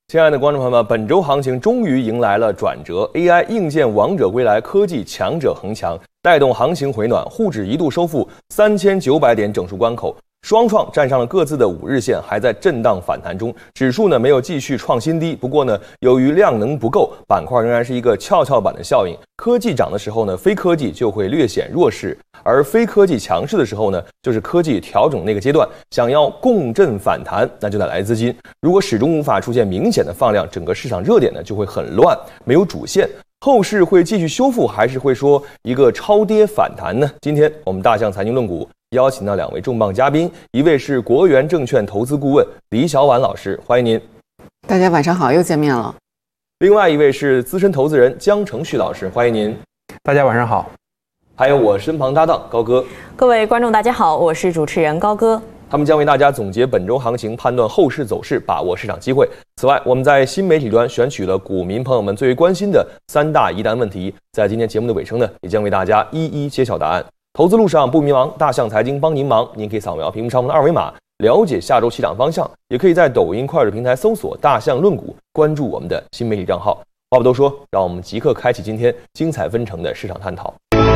亲爱的观众朋友们，本周行情终于迎来了转折 ，AI 硬件王者归来，科技强者恒强，带动行情回暖，沪指一度收复3900点整数关口。双创站上了各自的5日线，还在震荡反弹中。指数呢没有继续创新低，不过呢，由于量能不够，板块仍然是一个跷跷板的效应。科技涨的时候呢，非科技就会略显弱势；而非科技强势的时候呢，就是科技调整那个阶段。想要共振反弹，那就得来资金。如果始终无法出现明显的放量，整个市场热点呢就会很乱，没有主线。后市会继续修复，还是会说一个超跌反弹呢？今天我们大象财经论股邀请到2位重磅嘉宾，一位是国元证券投资顾问李小婉老师，欢迎您。 大家晚上好，又见面了。 另外一位是资深投资人江承旭老师，欢迎您。 大家晚上好。 还有我身旁搭档高哥。 各位观众大家好，我是主持人高哥。 他们将为大家总结本周行情，判断后市走势，把握市场机会。此外，我们在新媒体端选取了股民朋友们最为关心的3大疑难问题，在今天节目的尾声呢，也将为大家一一揭晓答案。投资路上不迷茫，大象财经帮您忙。您可以扫描屏幕上方的2维码，了解下周起涨方向，也可以在抖音、快手平台搜索“大象论股”，关注我们的新媒体账号。话不多说，让我们即刻开启今天精彩纷呈的市场探讨。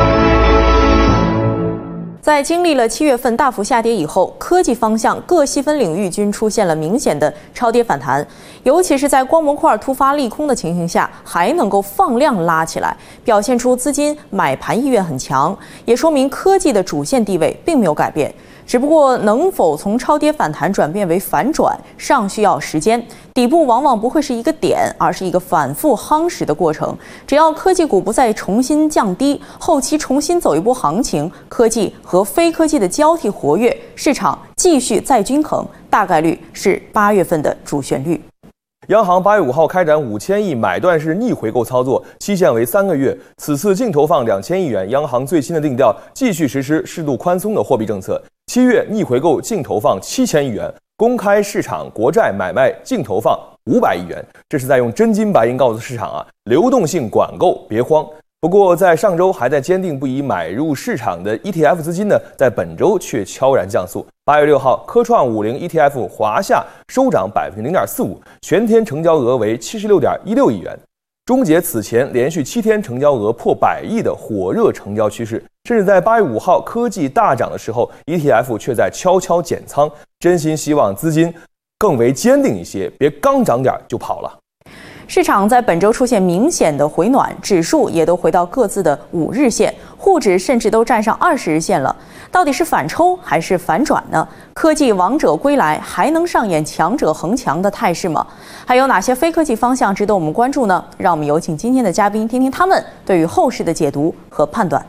在经历了7月份大幅下跌以后，科技方向各细分领域均出现了明显的超跌反弹，尤其是在光模块突发利空的情形下，还能够放量拉起来，表现出资金买盘意愿很强，也说明科技的主线地位并没有改变。只不过能否从超跌反弹转变为反转，尚需要时间。底部往往不会是一个点，而是一个反复夯实的过程。只要科技股不再重新降低，后期重新走一波行情，科技和非科技的交替活跃，市场继续再均衡，大概率是8月份的主旋律。 央行8月5号开展5000亿买断式逆回购操作，期限为3个月。此次净投放2000亿元，央行最新的定调，继续实施适度宽松的货币政策。7月逆回购净投放7000亿元，公开市场国债买卖净投放500亿元。这是在用真金白银告诉市场啊，流动性管够，别慌。不过，在上周还在坚定不移买入市场的 ETF 资金呢，在本周却悄然降速。8月6号，科创50 ETF 华夏收涨0.45%，全天成交额为76.16亿元，终结此前连续7天成交额破100亿的火热成交趋势。甚至在8月5号科技大涨的时候 ，ETF 却在悄悄减仓，真心希望资金更为坚定一些，别刚涨点就跑了。 市场在本周出现明显的回暖，指数也都回到各自的5日线，沪指甚至都站上20日线了。到底是反抽还是反转呢？科技王者归来，还能上演强者恒强的态势吗？还有哪些非科技方向值得我们关注呢？让我们有请今天的嘉宾，听听他们对于后市的解读和判断。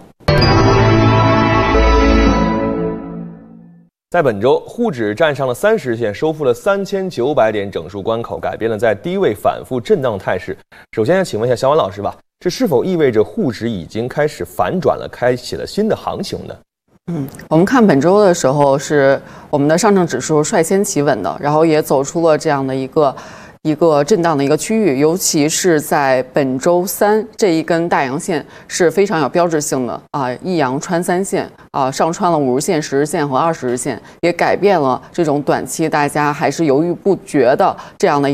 在本周，沪指站上了30日线，收复了3900点整数关口，改变了在低位反复震荡的态势。首先，请问一下小婉老师吧，这是否意味着沪指已经开始反转了，开启了新的行情呢？ 我们看本周的时候，是我们的上证指数率先企稳的，然后也走出了这样的一个震荡的一个区域，尤其是在本周3这一根大阳线是非常有标志性的啊，一阳穿3线啊，上穿了5日线、10日线和20日线，也改变了这种短期大家还是犹豫不决的这样的